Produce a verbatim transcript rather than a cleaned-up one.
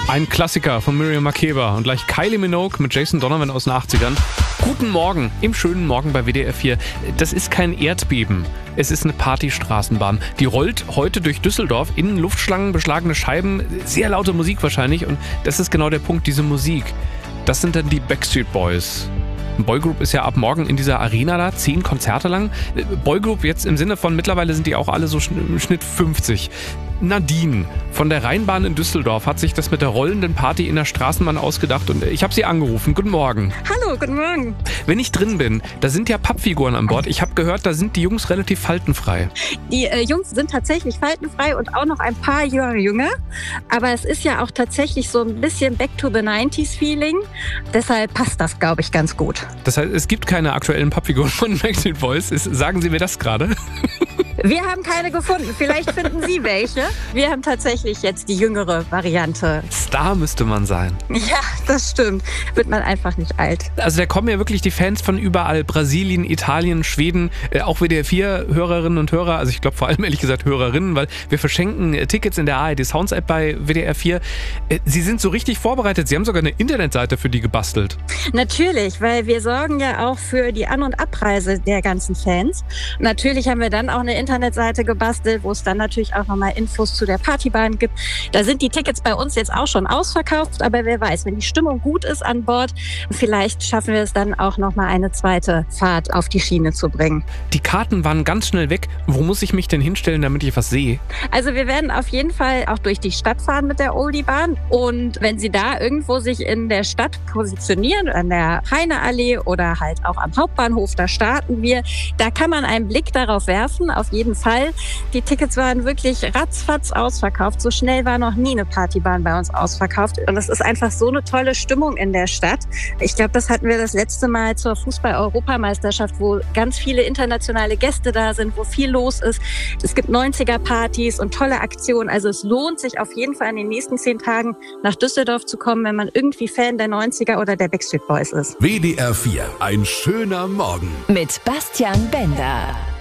Ein Klassiker von Miriam Makeba und gleich Kylie Minogue mit Jason Donovan aus den achtzigern. Guten Morgen, im schönen Morgen bei W D R vier. Das ist kein Erdbeben, es ist eine Partystraßenbahn. Die rollt heute durch Düsseldorf, innen Luftschlangen, beschlagene Scheiben, sehr laute Musik wahrscheinlich. Und das ist genau der Punkt, diese Musik. Das sind dann die Backstreet Boys. Boygroup ist ja ab morgen in dieser Arena da, zehn Konzerte lang. Boygroup jetzt im Sinne von, mittlerweile sind die auch alle so im Schnitt fünfzig. Nadine von der Rheinbahn in Düsseldorf hat sich das mit der rollenden Party in der Straßenbahn ausgedacht und ich habe sie angerufen. Guten Morgen. Hallo, guten Morgen. Wenn ich drin bin, da sind ja Pappfiguren an Bord. Ich habe gehört, da sind die Jungs relativ faltenfrei. Die äh, Jungs sind tatsächlich faltenfrei und auch noch ein paar Jahre jünger. Aber es ist ja auch tatsächlich so ein bisschen Back to the nineties Feeling. Deshalb passt das, glaube ich, ganz gut. Das heißt, es gibt keine aktuellen Pappfiguren von Backstreet Boys. Ist, sagen Sie mir das gerade? Wir haben keine gefunden. Vielleicht finden Sie welche. Wir haben tatsächlich jetzt die jüngere Variante. Star müsste man sein. Ja, das stimmt. Wird man einfach nicht alt. Also da kommen ja wirklich die Fans von überall. Brasilien, Italien, Schweden, äh, auch W D R vier Hörerinnen und Hörer. Also ich glaube vor allem ehrlich gesagt Hörerinnen, weil wir verschenken äh, Tickets in der A R D Sounds App bei W D R vier. Äh, Sie sind so richtig vorbereitet. Sie haben sogar eine Internetseite für die gebastelt. Natürlich, weil wir sorgen ja auch für die An- und Abreise der ganzen Fans. Natürlich haben wir dann auch eine Internetseite gebastelt, wo es dann natürlich auch nochmal Infos zu der Partybahn gibt. Da sind die Tickets bei uns jetzt auch schon ausverkauft, aber wer weiß, wenn die Stimmung gut ist an Bord, vielleicht schaffen wir es dann auch nochmal eine zweite Fahrt auf die Schiene zu bringen. Die Karten waren ganz schnell weg. Wo muss ich mich denn hinstellen, damit ich was sehe? Also wir werden auf jeden Fall auch durch die Stadt fahren mit der Oldie-Bahn und wenn Sie da irgendwo sich in der Stadt positionieren, an der Heineallee oder halt auch am Hauptbahnhof, da starten wir, da kann man einen Blick darauf werfen, auf jeden Fall. Die Tickets waren wirklich ratzfatz ausverkauft. So schnell war noch nie eine Partybahn bei uns ausverkauft. Und es ist einfach so eine tolle Stimmung in der Stadt. Ich glaube, das hatten wir das letzte Mal zur Fußball-Europameisterschaft, wo ganz viele internationale Gäste da sind, wo viel los ist. Es gibt neunziger-Partys und tolle Aktionen. Also es lohnt sich auf jeden Fall in den nächsten zehn Tagen nach Düsseldorf zu kommen, wenn man irgendwie Fan der neunziger oder der Backstreet Boys ist. W D R vier, ein schöner Morgen. Mit Bastian Bender.